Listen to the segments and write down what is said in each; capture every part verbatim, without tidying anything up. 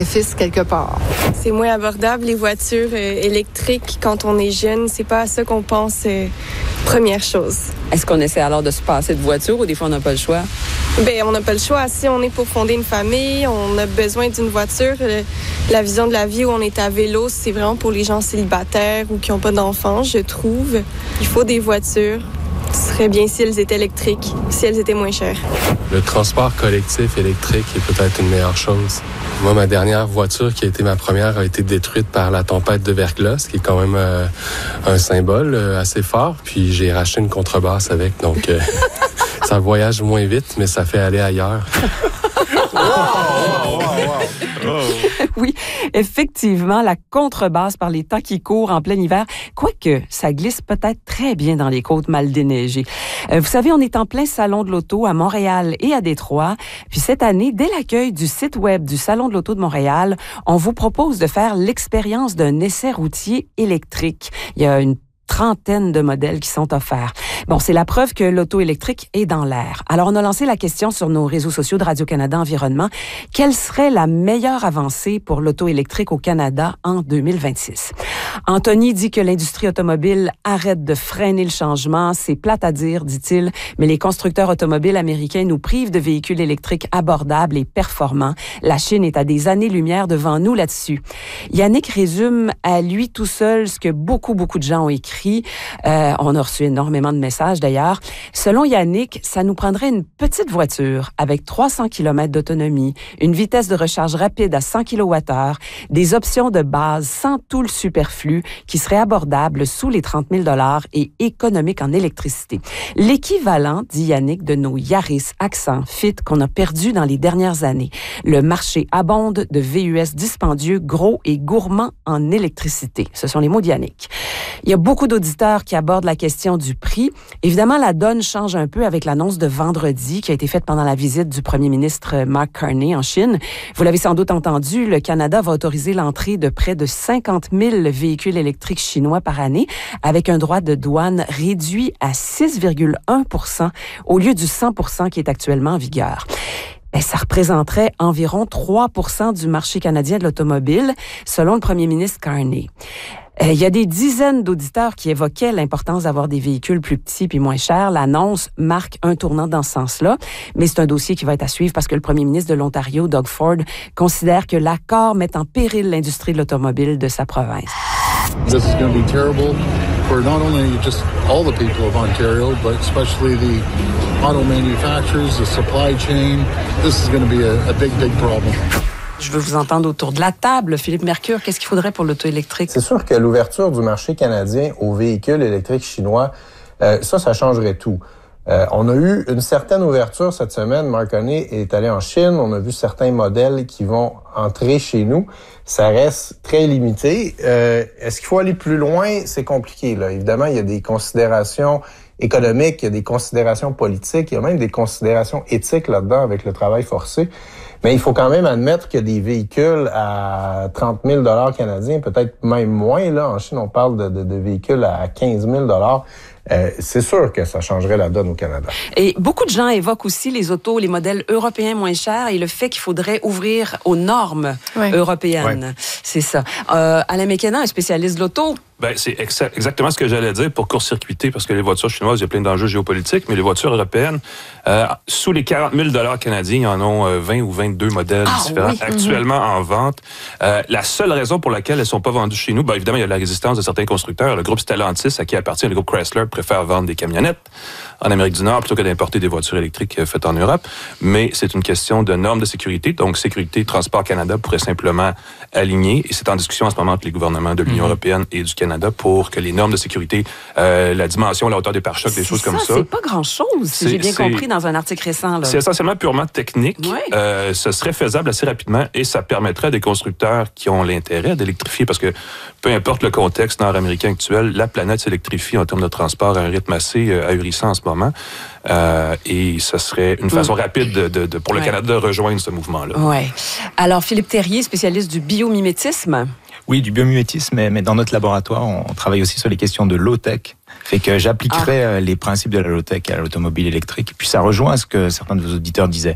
Fils quelque part. C'est moins abordable, les voitures euh, électriques. Quand on est jeune, c'est pas à ça qu'on pense euh, première chose. Est-ce qu'on essaie alors de se passer de voiture ou des fois on n'a pas le choix? Bien, on n'a pas le choix. Si on est pour fonder une famille, on a besoin d'une voiture. Euh, la vision de la vie où on est à vélo, c'est vraiment pour les gens célibataires ou qui n'ont pas d'enfants, je trouve. Il faut des voitures. Ce serait bien si elles étaient électriques, si elles étaient moins chères. Le transport collectif électrique est peut-être une meilleure chose. Moi, ma dernière voiture, qui a été ma première, a été détruite par la tempête de verglas, ce qui est quand même euh, un symbole euh, assez fort. Puis j'ai racheté une contrebasse avec, donc euh, ça voyage moins vite, mais ça fait aller ailleurs. Wow, wow, wow, wow. Oui, effectivement, la contrebasse par les temps qui courent en plein hiver, quoique ça glisse peut-être très bien dans les côtes mal déneigées. Euh, vous savez, on est en plein salon de l'auto à Montréal et à Détroit. Puis cette année, dès l'accueil du site web du Salon de l'auto de Montréal, on vous propose de faire l'expérience d'un essai routier électrique. Il y a une trentaine de modèles qui sont offerts. Bon, c'est la preuve que l'auto électrique est dans l'air. Alors, on a lancé la question sur nos réseaux sociaux de Radio-Canada Environnement. Quelle serait la meilleure avancée pour l'auto électrique au Canada en deux mille vingt-six? Anthony dit que l'industrie automobile arrête de freiner le changement. C'est plate à dire, dit-il, mais les constructeurs automobiles américains nous privent de véhicules électriques abordables et performants. La Chine est à des années-lumière devant nous là-dessus. Yannick résume à lui tout seul ce que beaucoup, beaucoup de gens ont écrit. Euh, on a reçu énormément de messages d'ailleurs. Selon Yannick, ça nous prendrait une petite voiture avec trois cents kilomètres d'autonomie, une vitesse de recharge rapide à cent kilowattheures, des options de base sans tout le superflu qui seraient abordables sous les trente mille dollars et économiques en électricité. L'équivalent, dit Yannick, de nos Yaris, Accent, Fit qu'on a perdus dans les dernières années. Le marché abonde de V U S dispendieux, gros et gourmands en électricité. Ce sont les mots d'Yannick. Il y a beaucoup d'auditeurs qui abordent la question du prix. Évidemment, la donne change un peu avec l'annonce de vendredi qui a été faite pendant la visite du premier ministre Mark Carney en Chine. Vous l'avez sans doute entendu, le Canada va autoriser l'entrée de près de cinquante mille véhicules électriques chinois par année avec un droit de douane réduit à six virgule un pour cent au lieu du cent pour cent qui est actuellement en vigueur. Bien, ça représenterait environ trois pour cent du marché canadien de l'automobile, selon le premier ministre Carney. Il y a des dizaines d'auditeurs qui évoquaient l'importance d'avoir des véhicules plus petits puis moins chers. L'annonce marque un tournant dans ce sens-là, mais c'est un dossier qui va être à suivre parce que le premier ministre de l'Ontario, Doug Ford, considère que l'accord met en péril l'industrie de l'automobile de sa province. This is going to be terrible for not only just all the people of Ontario, but especially the auto manufacturers, the supply chain. This is going to be a, a big, big problem. Je veux vous entendre autour de la table. Philippe Mercure, qu'est-ce qu'il faudrait pour l'auto électrique? C'est sûr que l'ouverture du marché canadien aux véhicules électriques chinois, euh, ça, ça changerait tout. Euh, on a eu une certaine ouverture cette semaine. Mark Carney est allé en Chine. On a vu certains modèles qui vont entrer chez nous. Ça reste très limité. Euh, est-ce qu'il faut aller plus loin? C'est compliqué, là. Évidemment, il y a des considérations économiques, il y a des considérations politiques, il y a même des considérations éthiques là-dedans avec le travail forcé. Mais il faut quand même admettre que des véhicules à trente mille dollars canadiens, peut-être même moins, là, en Chine, on parle de, de, de véhicules à quinze mille dollars. Euh, c'est sûr que ça changerait la donne au Canada. Et beaucoup de gens évoquent aussi les autos, les modèles européens moins chers et le fait qu'il faudrait ouvrir aux normes ouais. européennes. Ouais. C'est ça. Euh, Alain McKenna, un spécialiste de l'auto. Ben, c'est ex- exactement ce que j'allais dire pour court-circuiter, parce que les voitures chinoises, il y a plein d'enjeux géopolitiques, mais les voitures européennes, euh, sous les quarante mille dollars canadiens, il y en ont euh, vingt ou vingt-deux modèles ah, différents oui. actuellement mm-hmm. en vente. Euh, la seule raison pour laquelle elles ne sont pas vendues chez nous, ben, évidemment, il y a la résistance de certains constructeurs. Le groupe Stellantis, à qui appartient le groupe Chrysler, préfère vendre des camionnettes en Amérique du Nord plutôt que d'importer des voitures électriques faites en Europe. Mais c'est une question de normes de sécurité. Donc, Sécurité Transport Canada pourrait simplement aligner, et c'est en discussion en ce moment entre les gouvernements de l'Union mm-hmm. européenne et du Canada pour que les normes de sécurité, euh, la dimension, la hauteur des pare-chocs, des choses ça, comme ça. C'est pas grand-chose, si j'ai bien compris dans un article récent. Là. C'est essentiellement purement technique. Oui. Euh, ce serait faisable assez rapidement et ça permettrait à des constructeurs qui ont l'intérêt d'électrifier, parce que peu importe le contexte nord-américain actuel, la planète s'électrifie en termes de transport à un rythme assez euh, ahurissant en ce moment. Euh, et ce serait une façon mmh. rapide de, de, de, pour le ouais. Canada de rejoindre ce mouvement-là. Oui. Alors, Philippe Terrier, spécialiste du biomimétisme. Oui, du biomimétisme, mais, mais dans notre laboratoire, on, on travaille aussi sur les questions de low-tech. Fait que j'appliquerai ah. les principes de la low-tech à l'automobile électrique. Puis ça rejoint ce que certains de vos auditeurs disaient.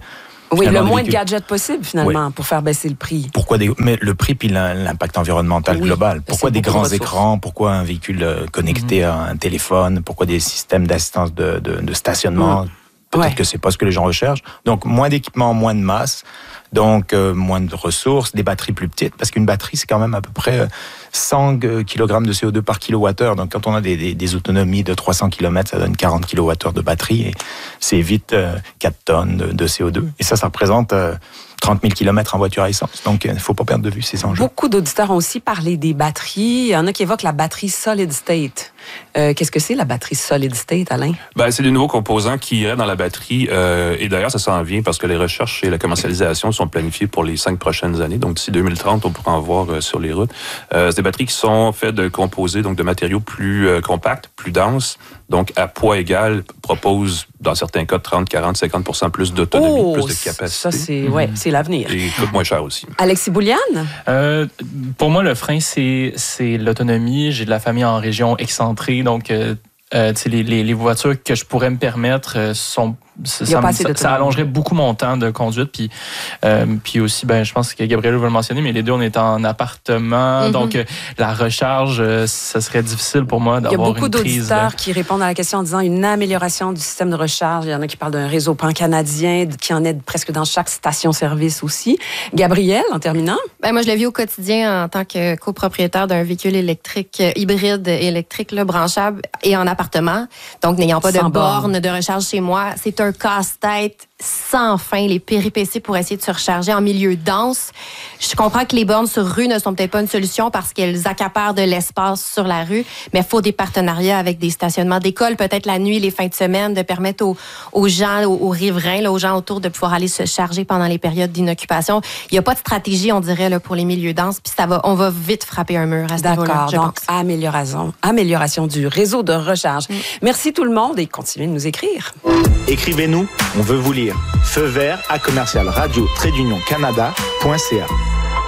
Oui, le moins de gadgets possible, finalement, oui. pour faire baisser le prix. Pourquoi des... Mais le prix puis l'impact environnemental oui, global. Pourquoi des grands écrans? Pourquoi un véhicule connecté mm-hmm. à un téléphone? Pourquoi des systèmes d'assistance de, de, de stationnement? Mm. Peut-être ouais. que c'est pas ce que les gens recherchent. Donc, moins d'équipement, moins de masse. Donc, euh, moins de ressources, des batteries plus petites, parce qu'une batterie, c'est quand même à peu près cent kilogrammes de C O deux par kilowattheure. Donc, quand on a des, des, des autonomies de trois cents kilomètres, ça donne quarante kilowattheures de batterie, et c'est vite euh, quatre tonnes de, de C O deux. Et ça, ça représente euh, trente mille kilomètres en voiture à essence. Donc, il ne faut pas perdre de vue ces enjeux. Beaucoup d'auditeurs ont aussi parlé des batteries. Il y en a qui évoquent la batterie solid state. Euh, qu'est-ce que c'est, la batterie solid state, Alain? Ben, c'est des nouveaux composants qui iraient dans la batterie. Euh, et d'ailleurs, ça s'en vient parce que les recherches et la commercialisation sont planifiées pour les cinq prochaines années. Donc, d'ici deux mille trente, on pourra en voir euh, sur les routes. Euh, c'est des batteries qui sont faites de composés, donc de matériaux plus euh, compacts, plus denses. Donc, à poids égal, proposent, dans certains cas, trente, quarante, cinquante pour cent plus d'autonomie, oh, plus de capacité. Ça, c'est, ouais, c'est l'avenir. Et coûte moins cher aussi. Alexis Bouliane? Euh, pour moi, le frein, c'est, c'est l'autonomie. J'ai de la famille en région excentrée, donc euh, euh, les, les, les voitures que je pourrais me permettre euh, sont... Ça, ça, ça, ça allongerait beaucoup mon temps de conduite. Puis, euh, puis aussi, ben, je pense que Gabriel va le mentionner, mais les deux, on est en appartement. Mm-hmm. Donc, euh, la recharge, euh, ça serait difficile pour moi d'avoir une prise. Il y a beaucoup d'auditeurs de... qui répondent à la question en disant une amélioration du système de recharge. Il y en a qui parlent d'un réseau pan-canadien qui en aide presque dans chaque station-service aussi. Gabriel, en terminant? Ben, moi, je le vis au quotidien en tant que copropriétaire d'un véhicule électrique, hybride électrique, là, branchable et en appartement. Donc, n'ayant pas Sans de borne borne de recharge chez moi, c'est un un casse-tête sans fin, les péripéties pour essayer de se recharger en milieu dense. Je comprends que les bornes sur rue ne sont peut-être pas une solution parce qu'elles accaparent de l'espace sur la rue, mais il faut des partenariats avec des stationnements d'école, peut-être la nuit, les fins de semaine, de permettre aux, aux gens, aux, aux riverains, là, aux gens autour de pouvoir aller se charger pendant les périodes d'inoccupation. Il n'y a pas de stratégie, on dirait, là, pour les milieux denses, puis ça va, on va vite frapper un mur à ce niveau-là. D'accord, donc pense. amélioration, amélioration du réseau de recharge. Mm. Merci tout le monde et continuez de nous écrire. Écrivez-nous, on veut vous lire. Feu vert à commercial radio trait d'union canada point c a.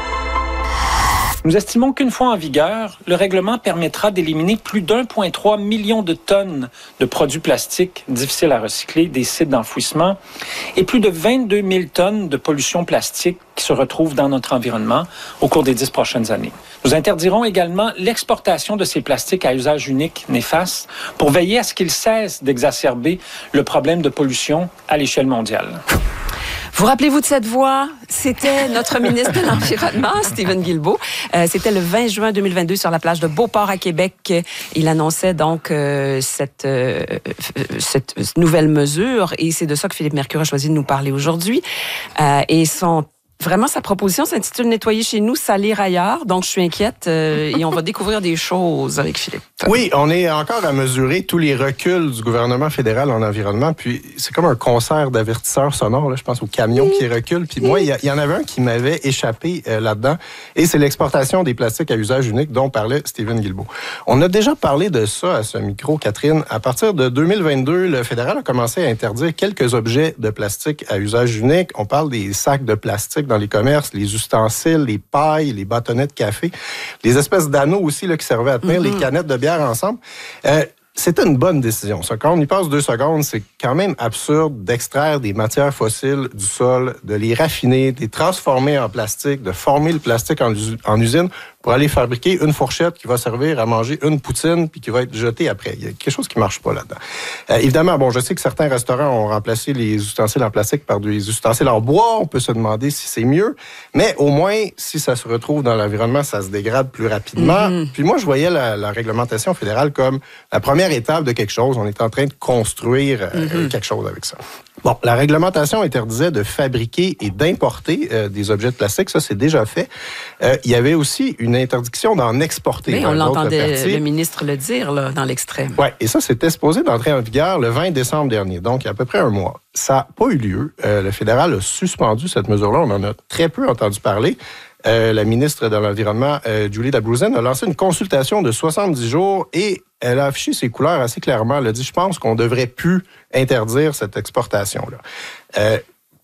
Nous estimons qu'une fois en vigueur, le règlement permettra d'éliminer plus d'un virgule trois million de tonnes de produits plastiques difficiles à recycler des sites d'enfouissement et plus de vingt-deux mille tonnes de pollution plastique qui se retrouvent dans notre environnement au cours des dix prochaines années. Nous interdirons également l'exportation de ces plastiques à usage unique néfaste pour veiller à ce qu'ils cessent d'exacerber le problème de pollution à l'échelle mondiale. Vous rappelez-vous de cette voix? C'était notre ministre de l'Environnement, Stephen Guilbeault. Euh, c'était le vingt juin deux mille vingt-deux sur la plage de Beauport à Québec. Il annonçait donc euh, cette, euh, cette nouvelle mesure et c'est de ça que Philippe Mercure a choisi de nous parler aujourd'hui. Euh, et son Vraiment, sa proposition s'intitule « Nettoyer chez nous, salir ailleurs ». Donc, je suis inquiète euh, et on va découvrir des choses avec Philippe. Oui, on est encore à mesurer tous les reculs du gouvernement fédéral en environnement. Puis, c'est comme un concert d'avertisseurs sonores, là, je pense, aux camions qui reculent. Puis moi, il y, y en avait un qui m'avait échappé euh, là-dedans. Et c'est l'exportation des plastiques à usage unique dont parlait Stephen Guilbeault. On a déjà parlé de ça à ce micro, Catherine. À partir de deux mille vingt-deux, le fédéral a commencé à interdire quelques objets de plastique à usage unique. On parle des sacs de plastique dans les commerces, les ustensiles, les pailles, les bâtonnets de café, les espèces d'anneaux aussi là, qui servaient à tenir mm-hmm. les canettes de bière ensemble. Euh, C'était une bonne décision. Ça, quand on y passe deux secondes, c'est quand même absurde d'extraire des matières fossiles du sol, de les raffiner, de les transformer en plastique, de former le plastique en, en usine pour aller fabriquer une fourchette qui va servir à manger une poutine puis qui va être jetée après. Il y a quelque chose qui marche pas là-dedans. Euh, évidemment, bon, je sais que certains restaurants ont remplacé les ustensiles en plastique par des ustensiles en bois. On peut se demander si c'est mieux. Mais au moins, si ça se retrouve dans l'environnement, ça se dégrade plus rapidement. Mm-hmm. Puis moi, je voyais la, la réglementation fédérale comme la première étape de quelque chose. On est en train de construire euh, mm-hmm. quelque chose avec ça. Bon, la réglementation interdisait de fabriquer et d'importer euh, des objets de plastique. Ça, c'est déjà fait. Euh, il y avait aussi une interdiction d'en exporter. Oui, on l'entendait le ministre le dire là, dans l'extrait. Oui, et ça, c'était supposé d'entrer en vigueur le vingt décembre dernier, donc il y a à peu près un mois. Ça n'a pas eu lieu. Euh, le fédéral a suspendu cette mesure-là. On en a très peu entendu parler. Euh, la ministre de l'Environnement, euh, Julie Dabrouzen, a lancé une consultation de soixante-dix jours et elle a affiché ses couleurs assez clairement. Elle a dit, je pense qu'on ne devrait plus interdire cette exportation-là. Euh,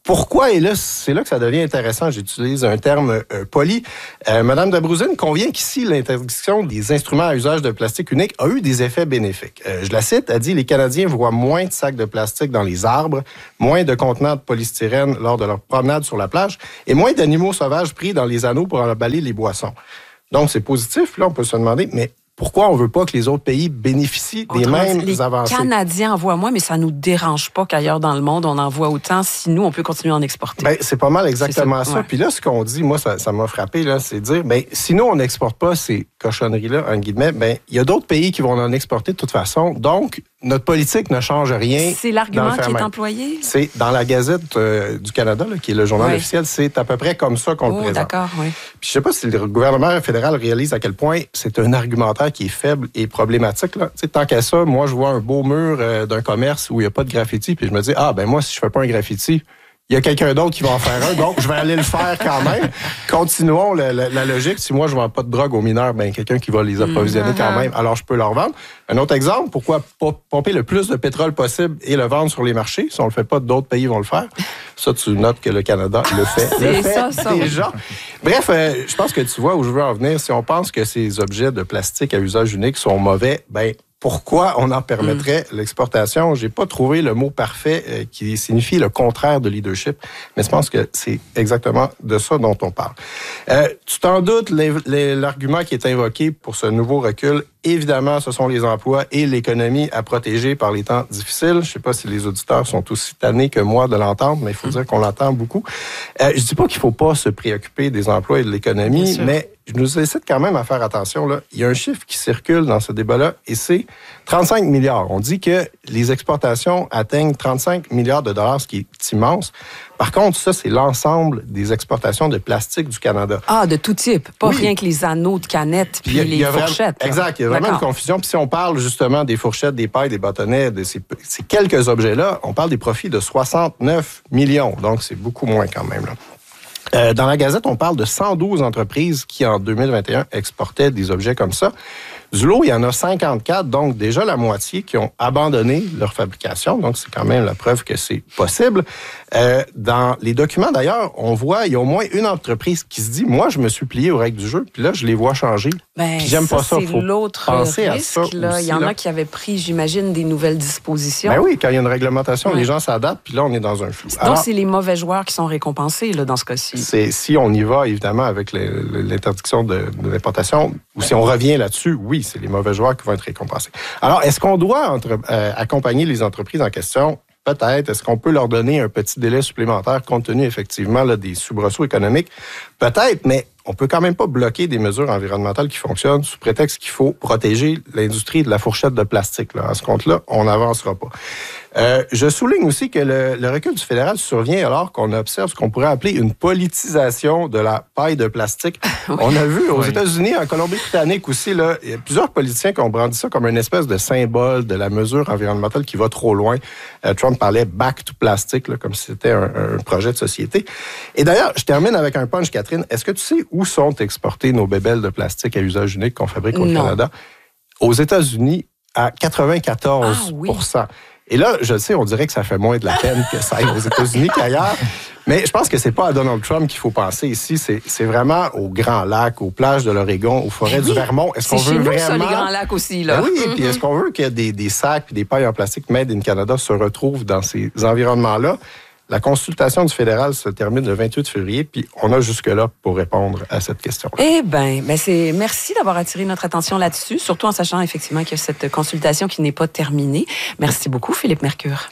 Pourquoi? Et là, c'est là que ça devient intéressant. J'utilise un terme euh, poli. Euh, Madame Dabrouzine convient qu'ici, l'interdiction des instruments à usage de plastique unique a eu des effets bénéfiques. Euh, je la cite, elle dit « Les Canadiens voient moins de sacs de plastique dans les arbres, moins de contenants de polystyrène lors de leur promenade sur la plage et moins d'animaux sauvages pris dans les anneaux pour emballer les boissons. » Donc, c'est positif. Là, on peut se demander, mais pourquoi on veut pas que les autres pays bénéficient des Autrement mêmes dit, les avancées? Les Canadiens en voient moins, mais ça nous dérange pas qu'ailleurs dans le monde, on en voit autant. Si nous, on peut continuer à en exporter. Ben, c'est pas mal exactement ça. ça. Ouais. Puis là, ce qu'on dit, moi, ça, ça m'a frappé, là, c'est de dire, ben, si nous, on n'exporte pas ces cochonneries-là, en guillemets, ben, il y a d'autres pays qui vont en exporter de toute façon. Donc, notre politique ne change rien. C'est l'argument qui est employé? C'est dans la Gazette euh, du Canada, là, qui est le journal oui. officiel, c'est à peu près comme ça qu'on oh, le présente. D'accord, oui. Puis je sais pas si le gouvernement fédéral réalise à quel point c'est un argumentaire qui est faible et problématique. Là. Tant qu'à ça, moi, je vois un beau mur euh, d'un commerce où il n'y a pas de graffiti, puis je me dis, ah, ben moi, si je fais pas un graffiti, il y a quelqu'un d'autre qui va en faire un, donc je vais aller le faire quand même. Continuons la, la, la logique. Si moi, je ne vends pas de drogue aux mineurs, ben quelqu'un qui va les approvisionner mmh, quand même, alors je peux leur vendre. Un autre exemple, pourquoi pas pomper le plus de pétrole possible et le vendre sur les marchés? Si on ne le fait pas, d'autres pays vont le faire. Ça, tu notes que le Canada le fait. C'est le fait ça, ça. déjà. Bref, euh, je pense que tu vois où je veux en venir. Si on pense que ces objets de plastique à usage unique sont mauvais, ben pourquoi on en permettrait mmh. l'exportation? J'ai pas trouvé le mot parfait euh, qui signifie le contraire de leadership, mais je pense que c'est exactement de ça dont on parle. Euh, tu t'en doutes, les, les, l'argument qui est invoqué pour ce nouveau recul, évidemment, ce sont les emplois et l'économie à protéger par les temps difficiles. Je sais pas si les auditeurs sont aussi tannés que moi de l'entendre, mais il faut mmh. dire qu'on l'entend beaucoup. Euh, je dis pas qu'il faut pas se préoccuper des emplois et de l'économie, mais je nous incite quand même à faire attention. Là. Il y a un chiffre qui circule dans ce débat-là et c'est trente-cinq milliards. On dit que les exportations atteignent trente-cinq milliards de dollars, ce qui est immense. Par contre, ça, c'est l'ensemble des exportations de plastique du Canada. Ah, de tout type. Pas oui. rien que les anneaux de canettes puis les y a fourchettes. Vraiment, exact. Il y a vraiment D'accord. une confusion. Puis si on parle justement des fourchettes, des pailles, des bâtonnets, de ces, ces quelques objets-là, on parle des profits de soixante-neuf millions. Donc, c'est beaucoup moins quand même, là. Euh, dans la Gazette, on parle de cent douze entreprises qui, en deux mille vingt et un, exportaient des objets comme ça. Du lot, il y en a cinquante-quatre, donc déjà la moitié qui ont abandonné leur fabrication. Donc, c'est quand même la preuve que c'est possible. Euh, dans les documents, d'ailleurs, on voit, il y a au moins une entreprise qui se dit, moi, je me suis plié aux règles du jeu, puis là, je les vois changer. Ben, puis j'aime ça, pas ça. C'est faut l'autre penser risque, à ça là. aussi, il y en là. a qui avaient pris, j'imagine, des nouvelles dispositions. Ben oui, quand il y a une réglementation, ouais. les gens s'adaptent, puis là, on est dans un flou. Donc, Alors, c'est les mauvais joueurs qui sont récompensés, là, dans ce cas-ci. C'est, si on y va, évidemment, avec les, l'interdiction de, de l'importation, ou si on revient là-dessus, oui, c'est les mauvais joueurs qui vont être récompensés. Alors, est-ce qu'on doit entre, euh, accompagner les entreprises en question? Peut-être. Est-ce qu'on peut leur donner un petit délai supplémentaire compte tenu, effectivement, là, des soubresauts économiques? Peut-être, mais on peut quand même pas bloquer des mesures environnementales qui fonctionnent sous prétexte qu'il faut protéger l'industrie de la fourchette de plastique. Là. À ce compte-là, on n'avancera pas. Euh, je souligne aussi que le, le recul du fédéral survient alors qu'on observe ce qu'on pourrait appeler une politisation de la paille de plastique. Oui. On a vu aux oui. États-Unis, en Colombie-Britannique aussi, là, il y a plusieurs politiciens qui ont brandi ça comme une espèce de symbole de la mesure environnementale qui va trop loin. Euh, Trump parlait « back to plastic », là, comme si c'était un, un projet de société. Et d'ailleurs, je termine avec un punch, Catherine. Est-ce que tu sais où sont exportées nos bébelles de plastique à usage unique qu'on fabrique au non. Canada? Aux États-Unis, à quatre-vingt-quatorze pour cent. Ah, oui. Et là, je sais, on dirait que ça fait moins de la peine que ça aille aux États-Unis qu'ailleurs. Mais je pense que c'est pas à Donald Trump qu'il faut penser ici. C'est, c'est vraiment aux Grands Lacs, aux plages de l'Oregon, aux forêts oui, du Vermont. Est-ce c'est qu'on veut chez nous, vraiment ça, les Grands Lacs aussi, là. Ben oui, mm-hmm. Puis est-ce qu'on veut que des, des sacs et des pailles en plastique Made in Canada se retrouvent dans ces environnements-là? La consultation du fédéral se termine le vingt-huit février, puis on a jusque-là pour répondre à cette question. Eh bien, ben c'est merci d'avoir attiré notre attention là-dessus, surtout en sachant effectivement qu'il y a cette consultation qui n'est pas terminée. Merci beaucoup, Philippe Mercure.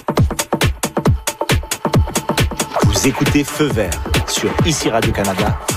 Vous écoutez Feu vert sur Ici Radio-Canada.